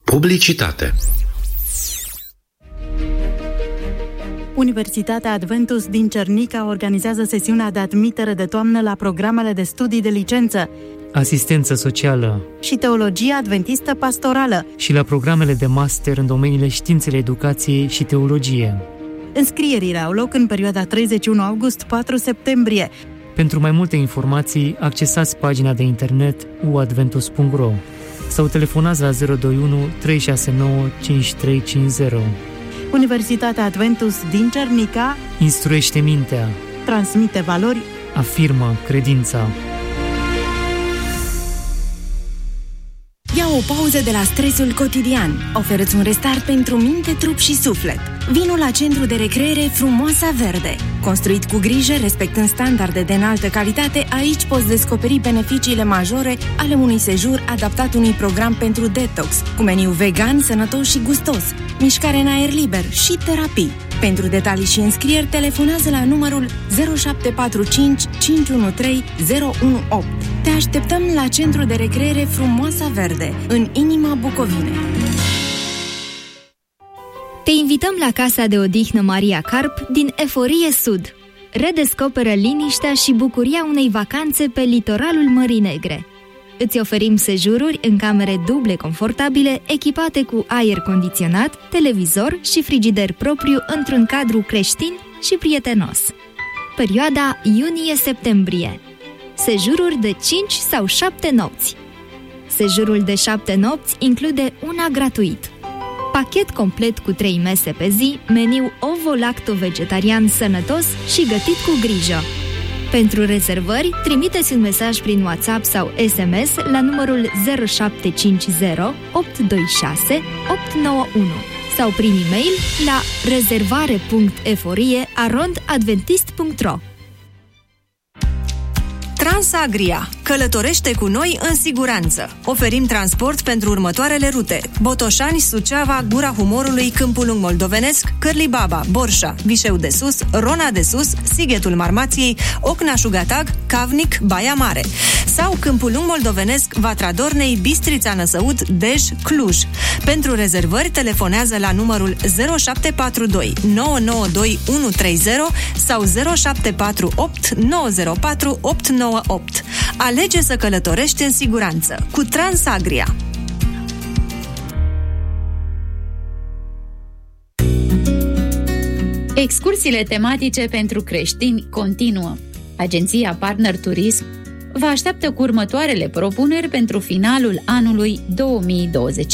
Publicitate. Universitatea Adventus din Cernica organizează sesiunea de admitere de toamnă la programele de studii de licență, asistență socială și teologie adventistă pastorală și la programele de master în domeniile științele educației și teologie. Înscrierile au loc în perioada 31 august-4 septembrie. Pentru mai multe informații, accesați pagina de internet uadventus.ro sau telefonați la 021 369 5350. Universitatea Adventus din Cernica instruiește mintea, transmite valori, afirmă credința. Ia o pauză de la stresul cotidian. Oferă-ți un restart pentru minte, trup și suflet. Vino la Centru de Recreere Frumoasa Verde. Construit cu grijă, respectând standarde de înaltă calitate, aici poți descoperi beneficiile majore ale unui sejur adaptat unui program pentru detox, cu meniu vegan, sănătos și gustos, mișcare în aer liber și terapii. Pentru detalii și înscrieri, telefonează la numărul 0745 513 018. Te așteptăm la Centru de Recreere Frumoasa Verde, în inima Bucovinei. Te invităm la Casa de Odihnă Maria Carp din Eforie Sud. Redescoperă liniștea și bucuria unei vacanțe pe litoralul Mării Negre. Îți oferim sejururi în camere duble confortabile, echipate cu aer condiționat, televizor și frigider propriu într-un cadru creștin și prietenos. Perioada iunie-septembrie. Sejururi de 5 sau 7 nopți. Sejurul de 7 nopți include una gratuit. Pachet complet cu 3 mese pe zi, meniu ovo-lacto-vegetarian sănătos și gătit cu grijă. Pentru rezervări, trimiteți un mesaj prin WhatsApp sau SMS la numărul 0750 826 891 sau prin e-mail la rezervare.eforie@adventist.ro. Transagria. Călătorește cu noi în siguranță. Oferim transport pentru următoarele rute: Botoșani, Suceava, Gura Humorului, Câmpul Lung Moldovenesc, Cârlibaba, Borșa, Vișeu de Sus, Rona de Sus, Sighetul Marmației, Ocna-Șugatag, Cavnic, Baia Mare. Sau Câmpul Lung Moldovenesc, Vatra Dornei, Bistrița Năsăud, Dej, Cluj. Pentru rezervări, telefonează la numărul 0742 992 130 sau 0748 904 898. Alege să călătorești în siguranță cu Transagria. Excursiile tematice pentru creștini continuă. Agenția Partner Turism vă așteaptă cu următoarele propuneri pentru finalul anului 2020.